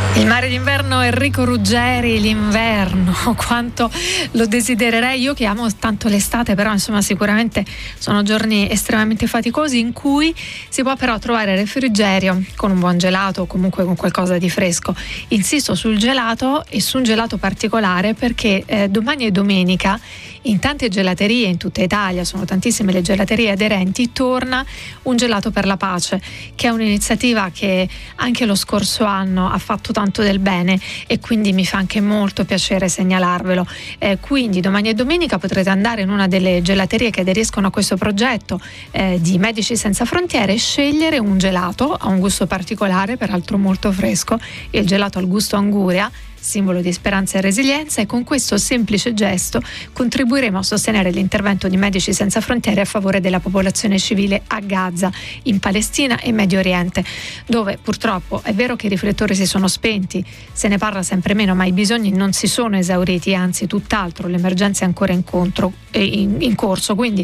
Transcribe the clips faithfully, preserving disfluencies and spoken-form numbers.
Il mare d'inverno, Enrico Ruggeri, l'inverno, quanto lo desidererei io che amo tanto l'estate, però insomma sicuramente sono giorni estremamente faticosi in cui si può però trovare refrigerio con un buon gelato o comunque con qualcosa di fresco. Insisto sul gelato e su un gelato particolare perché eh, domani e domenica in tante gelaterie in tutta Italia, sono tantissime le gelaterie aderenti, torna un gelato per la pace, che è un'iniziativa che anche lo scorso anno ha fatto tanto del bene e quindi mi fa anche molto piacere segnalarvelo. Eh, quindi domani e domenica potrete andare in una delle gelaterie che aderiscono a questo progetto eh, di Medici Senza Frontiere e scegliere un gelato a un gusto particolare, peraltro molto fresco, il gelato al gusto anguria, simbolo di speranza e resilienza, e con questo semplice gesto contribuiremo a sostenere l'intervento di Medici Senza Frontiere a favore della popolazione civile a Gaza, in Palestina e Medio Oriente, dove purtroppo è vero che i riflettori si sono spenti, se ne parla sempre meno, ma i bisogni non si sono esauriti, anzi tutt'altro, l'emergenza è ancora in, contro, in, in corso, quindi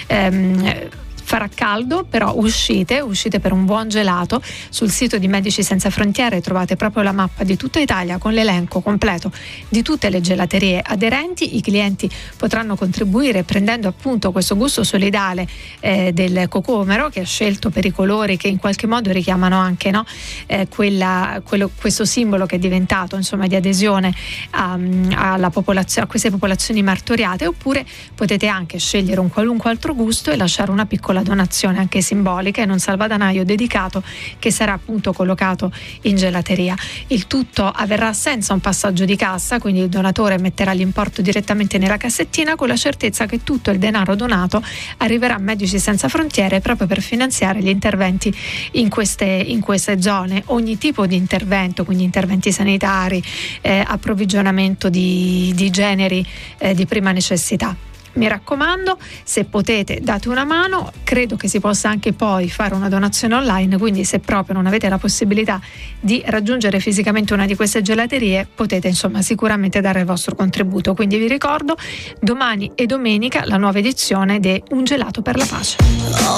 ehm, farà caldo, però uscite, uscite per un buon gelato. Sul sito di Medici Senza Frontiere trovate proprio la mappa di tutta Italia con l'elenco completo di tutte le gelaterie aderenti. I clienti potranno contribuire prendendo appunto questo gusto solidale eh, del cocomero, che è scelto per i colori che in qualche modo richiamano anche no? eh, quella, quello, questo simbolo che è diventato insomma di adesione a, alla popolazio- a queste popolazioni martoriate, oppure potete anche scegliere un qualunque altro gusto e lasciare una piccola donazione anche simbolica in un salvadanaio dedicato che sarà appunto collocato in gelateria. Il tutto avverrà senza un passaggio di cassa, quindi il donatore metterà l'importo direttamente nella cassettina con la certezza che tutto il denaro donato arriverà a Medici Senza Frontiere proprio per finanziare gli interventi in queste, in queste zone. Ogni tipo di intervento, quindi interventi sanitari, eh, approvvigionamento di, di generi eh, di prima necessità. Mi raccomando, se potete date una mano. Credo che si possa anche poi fare una donazione online, quindi se proprio non avete la possibilità di raggiungere fisicamente una di queste gelaterie potete insomma sicuramente dare il vostro contributo. Quindi vi ricordo, domani e domenica la nuova edizione di Un Gelato per la Pace.